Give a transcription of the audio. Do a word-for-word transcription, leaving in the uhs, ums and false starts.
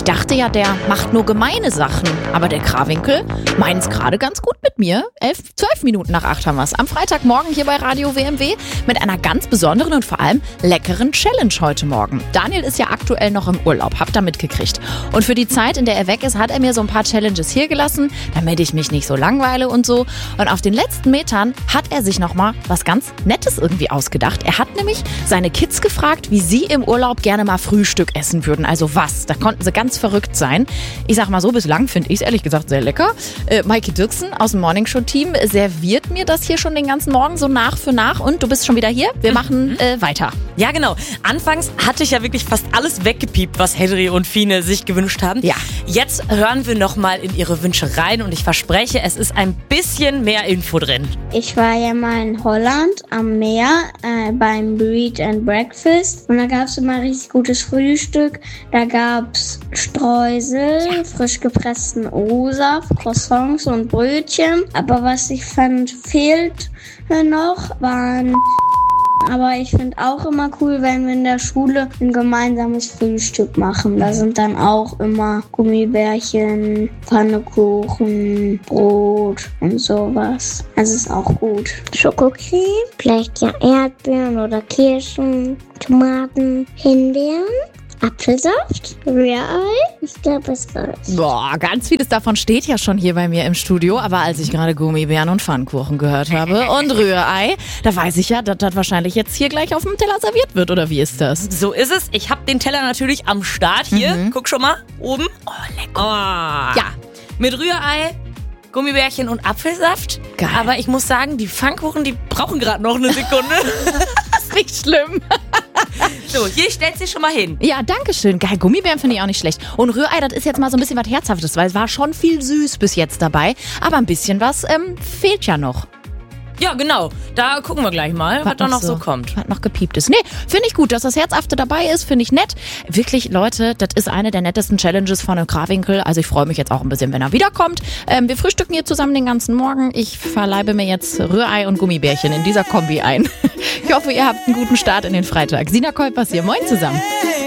dachte ja, der macht nur gemeine Sachen. Aber der Krawinkel meint's gerade ganz gut mit mir. Elf, zwölf Minuten nach acht haben wir's. Am Freitagmorgen hier bei Radio W M W mit einer ganz besonderen und vor allem leckeren Challenge heute Morgen. Daniel ist ja aktuell noch im Urlaub, habt ihr mitgekriegt. Und für die Zeit, in der er weg ist, hat er mir so ein paar Challenges hier gelassen, damit ich mich nicht so langweile und so. Und auf den letzten Metern hat er sich nochmal was ganz Nettes irgendwie ausgedacht. Er hat nämlich seine Kids gefragt, wie sie im Urlaub gerne mal Frühstück essen würden. Also was? Da konnten sie ganz verrückt sein. Ich sag mal so, bislang finde ich es ehrlich gesagt sehr lecker. Äh, Maike Dirksen aus dem Morningshow-Team serviert mir das hier schon den ganzen Morgen so nach für nach. Und du bist schon wieder hier. Wir machen äh, weiter. Ja, genau. Anfangs hatte ich ja wirklich fast alles weggepiept, was Henry und Fine sich gewünscht haben. Ja. Jetzt hören wir nochmal in ihre Wünsche rein und ich verspreche, es ist ein bisschen mehr Info drin. Ich war ja mal in Holland am Meer äh, beim Breed and Breakfast und da gab es immer richtig gutes Frühstück. Da gab es Streusel, ja. frisch gepressten O-Saft, Croissants und Brötchen. Aber was ich fand, fehlt noch, waren... Aber ich finde auch immer cool, wenn wir in der Schule ein gemeinsames Frühstück machen. Da sind dann auch immer Gummibärchen, Pfannkuchen, Brot und sowas. Das ist auch gut. Schokocreme, vielleicht ja Erdbeeren oder Kirschen, Tomaten, Himbeeren. Apfelsaft, Rührei, ich glaube, es reicht. Boah, ganz vieles davon steht ja schon hier bei mir im Studio. Aber als ich gerade Gummibären und Pfannkuchen gehört habe und Rührei, da weiß ich ja, dass das wahrscheinlich jetzt hier gleich auf dem Teller serviert wird. Oder wie ist das? So ist es. Ich habe den Teller natürlich am Start hier. Mhm. Guck schon mal, oben. Oh, lecker. Oh. Ja. Mit Rührei, Gummibärchen und Apfelsaft. Geil. Aber ich muss sagen, die Pfannkuchen, die brauchen gerade noch eine Sekunde. Ist nicht schlimm. So, hier stellst du schon mal hin. Ja, danke schön. Geil, Gummibären finde ich auch nicht schlecht. Und Rührei, das ist jetzt mal so ein bisschen was Herzhaftes, weil es war schon viel süß bis jetzt dabei. Aber ein bisschen was ähm, fehlt ja noch. Ja, genau. Da gucken wir gleich mal, was, was da noch so, so kommt. Was noch gepiept ist. Nee, finde ich gut, dass das Herzhafte dabei ist, finde ich nett. Wirklich, Leute, das ist eine der nettesten Challenges von dem Krawinkel. Also ich freue mich jetzt auch ein bisschen, wenn er wiederkommt. Ähm, wir frühstücken hier zusammen den ganzen Morgen. Ich verleibe mir jetzt Rührei und Gummibärchen in dieser Kombi ein. Ich hoffe, ihr habt einen guten Start in den Freitag. Sina Kolpers hier. Moin zusammen.